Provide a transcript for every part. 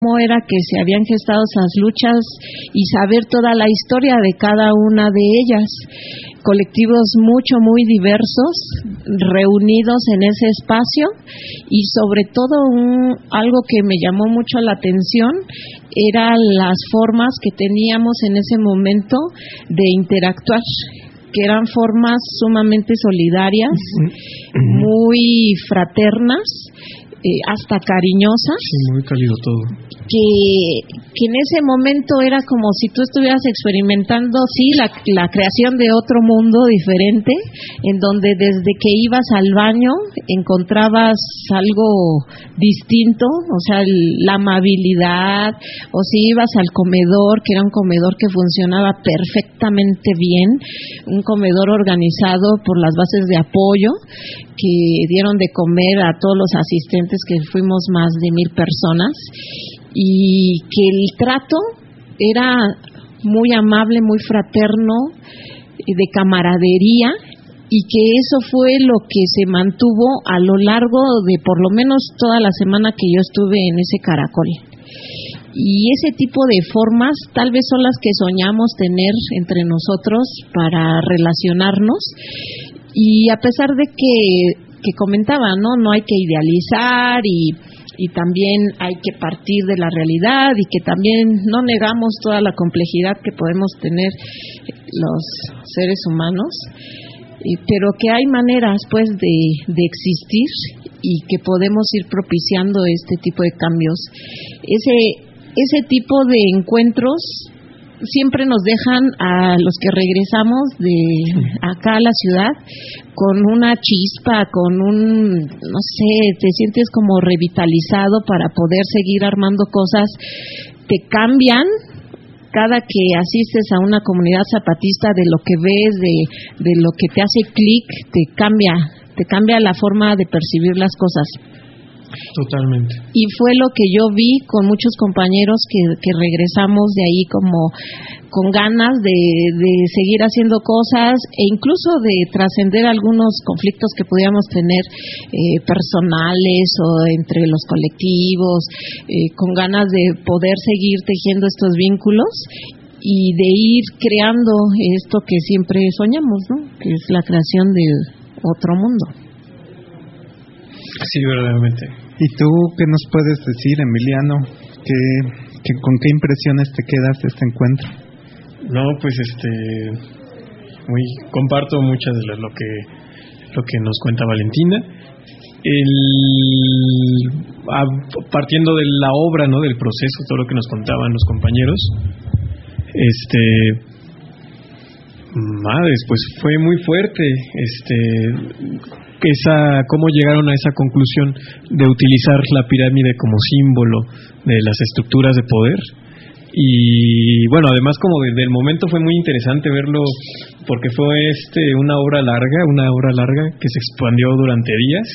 cómo era que se habían gestado esas luchas y saber toda la historia de cada una de ellas. Colectivos muy diversos, reunidos en ese espacio, y sobre todo algo que me llamó mucho la atención eran las formas que teníamos en ese momento de interactuar, que eran formas sumamente solidarias, muy fraternas, hasta cariñosas. Sí, muy cálido todo. Que en ese momento era como si tú estuvieras experimentando, sí, la creación de otro mundo diferente, en donde desde que ibas al baño encontrabas algo distinto, o sea, la amabilidad, o si ibas al comedor, que era un comedor que funcionaba perfectamente bien, un comedor organizado por las bases de apoyo, que dieron de comer a todos los asistentes, que fuimos más de 1,000 personas, y que el trato era muy amable, muy fraterno, de camaradería, y que eso fue lo que se mantuvo a lo largo de por lo menos toda la semana que yo estuve en ese caracol. Y ese tipo de formas tal vez son las que soñamos tener entre nosotros para relacionarnos, y a pesar de que comentaba, no hay que idealizar, y también hay que partir de la realidad, y que también no negamos toda la complejidad que podemos tener los seres humanos, pero que hay maneras pues de existir, y que podemos ir propiciando este tipo de cambios. Ese tipo de encuentros siempre nos dejan a los que regresamos de acá a la ciudad con una chispa, no sé, te sientes como revitalizado para poder seguir armando cosas. Te cambian cada que asistes a una comunidad zapatista, de lo que ves, de lo que te hace clic, te cambia la forma de percibir las cosas. Totalmente. Y fue lo que yo vi con muchos compañeros que regresamos de ahí como con ganas de seguir haciendo cosas, e incluso de trascender algunos conflictos que pudiéramos tener personales o entre los colectivos, con ganas de poder seguir tejiendo estos vínculos y de ir creando esto que siempre soñamos, ¿no? Que es la creación de otro mundo. Sí, verdaderamente. ¿Y tú qué nos puedes decir, Emiliano? ¿Con qué impresiones te quedas de este encuentro? No, pues comparto muchas de lo que nos cuenta Valentina. Partiendo de la obra, ¿no? Del proceso, todo lo que nos contaban los compañeros, madres, pues fue muy fuerte, cómo llegaron a esa conclusión de utilizar la pirámide como símbolo de las estructuras de poder. Y bueno, además como desde el momento fue muy interesante verlo, porque fue una obra larga que se expandió durante días,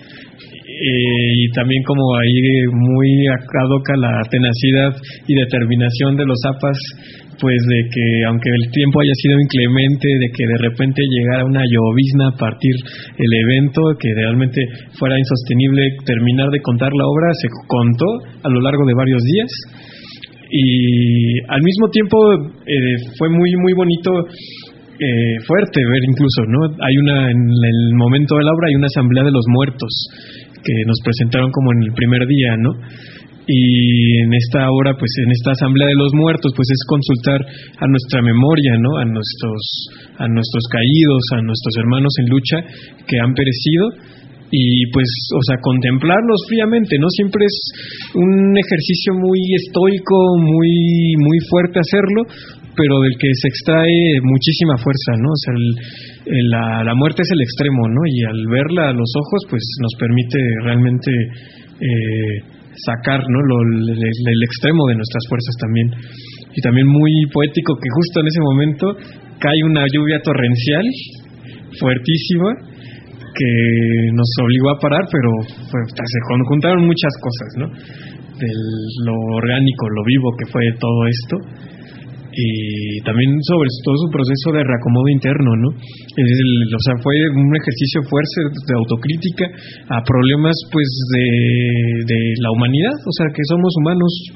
y también como ahí muy adoca la tenacidad y determinación de los zapas, pues de que aunque el tiempo haya sido inclemente, de que de repente llegara una llovizna a partir el evento, que realmente fuera insostenible terminar de contar la obra, se contó a lo largo de varios días. Y al mismo tiempo fue muy bonito, fuerte ver incluso, ¿no? En el momento de la obra hay una asamblea de los muertos que nos presentaron como en el primer día, ¿no? Y en esta hora, pues en esta asamblea de los muertos, pues es consultar a nuestra memoria, ¿no? A nuestros caídos, a nuestros hermanos en lucha que han perecido, y pues, o sea, contemplarlos fríamente, ¿no? Siempre es un ejercicio muy estoico, muy fuerte hacerlo, pero del que se extrae muchísima fuerza, ¿no? O sea, la muerte es el extremo, ¿no? Y al verla a los ojos, pues nos permite realmente sacar, ¿no? el extremo de nuestras fuerzas también. Y también muy poético que justo en ese momento cae una lluvia torrencial fuertísima que nos obligó a parar, pero se conjuntaron muchas cosas, ¿no? De lo orgánico, lo vivo que fue todo esto, y también sobre todo su proceso de reacomodo interno, ¿no? O sea, fue un ejercicio fuerte de autocrítica a problemas, pues, de la humanidad, o sea, que somos humanos